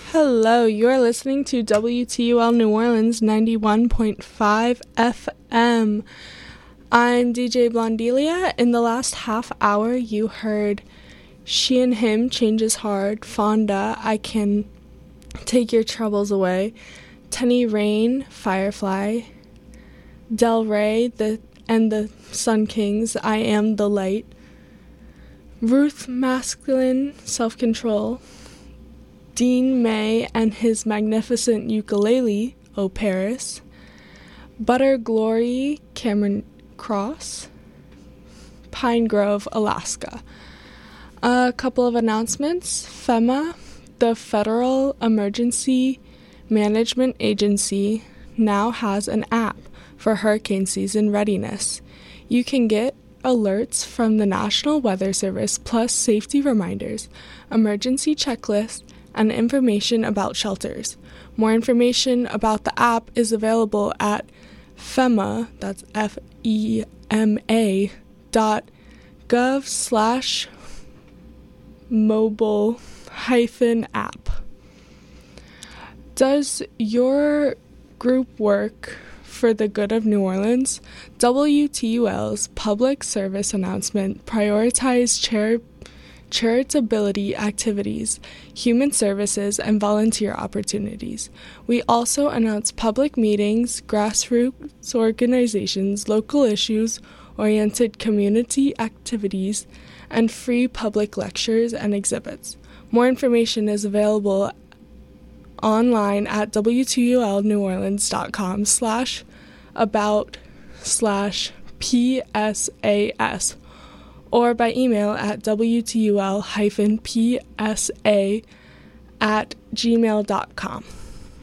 Hello, you're listening to WTUL New Orleans 91.5 FM. I'm DJ Blondelia. In the last half hour, you heard She and Him, Changes Hard, Fonda, I Can Take Your Troubles Away, Tenny Rain, Firefly, Del Rey, and the Sun Kings, I Am the Light, Ruth Masculine, Self-Control, Dean May and his magnificent ukulele, O Paris, Butter Glory, Cameron Cross, Pine Grove, Alaska. A couple of announcements. FEMA, the Federal Emergency Management Agency, now has an app for hurricane season readiness. You can get alerts from the National Weather Service plus safety reminders, emergency checklists, and information about shelters. More information about the app is available at FEMA, that's FEMA.gov/mobile-app. Does your group work for the good of New Orleans? WTUL's public service announcement prioritizes charitability activities, human services, and volunteer opportunities. We also announce public meetings, grassroots organizations, local issues-oriented community activities, and free public lectures and exhibits. More information is available online at wtul.neworleans.com/about/PSAS or by email at wtul-psa@gmail.com.